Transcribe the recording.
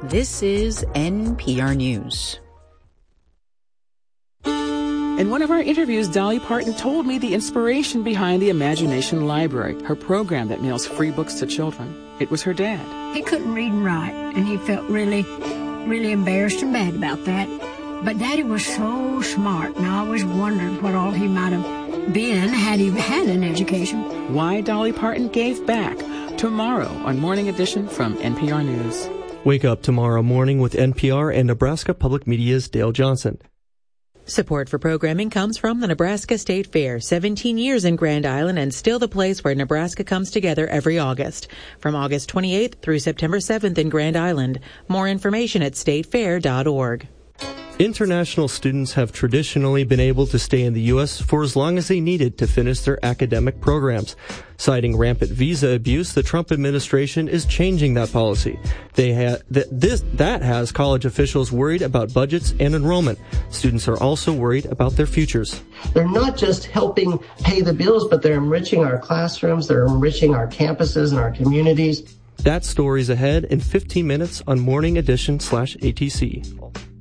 This is NPR News. In one of our interviews, Dolly Parton told me the inspiration behind the Imagination Library, her program that mails free books to children. It was her dad. He couldn't read and write, and he felt really embarrassed and bad about that. But Daddy was so smart, and I always wondered what all he might have been had he had an education. Why Dolly Parton gave back, tomorrow on Morning Edition from NPR News. Wake up tomorrow morning with NPR and Nebraska Public Media's Dale Johnson. Support for programming comes from the Nebraska State Fair, 17 years in Grand Island and still the place where Nebraska comes together every August. From August 28th through September 7th in Grand Island. More information at statefair.org. International students have traditionally been able to stay in the U.S. for as long as they needed to finish their academic programs. Citing rampant visa abuse, the Trump administration is changing that policy. That has college officials worried about budgets and enrollment. Students are also worried about their futures. They're not just helping pay the bills, but they're enriching our classrooms, they're enriching our campuses and our communities. That story's ahead in 15 minutes on Morning Edition /ATC.